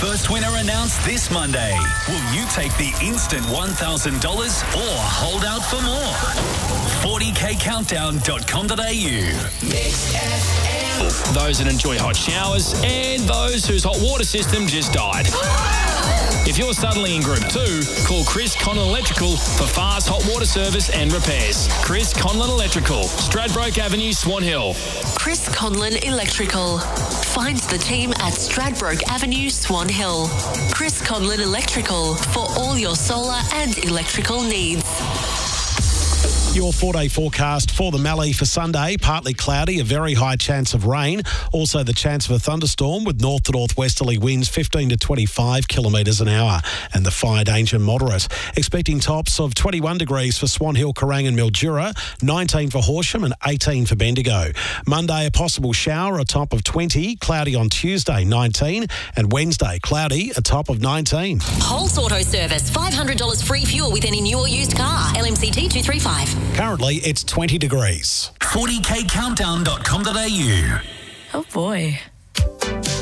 First winner announced this Monday. Will you take the instant $1,000 or hold out for more? 40kcountdown.com.au. Those that enjoy hot showers and those whose hot water system just died. If you're suddenly in Group 2, call Chris Conlon Electrical for fast hot water service and repairs. Chris Conlon Electrical, Stradbroke Avenue, Swan Hill. Chris Conlon Electrical. Find the team at Stradbroke Avenue, Swan Hill. Chris Conlon Electrical for all your solar and electrical needs. Your 4-day forecast for the Mallee for Sunday. Partly cloudy, a very high chance of rain. Also the chance of a thunderstorm with north to northwesterly winds 15 to 25 kilometres an hour. And the fire danger moderate. Expecting tops of 21 degrees for Swan Hill, Kerrang and Mildura, 19 for Horsham and 18 for Bendigo. Monday, a possible shower, a top of 20. Cloudy on Tuesday, 19. And Wednesday, cloudy, a top of 19. Holes Auto Service, $500 free fuel with any new or used car. LMCT 235. Currently, it's 20 degrees. 40kcountdown.com.au. Oh boy.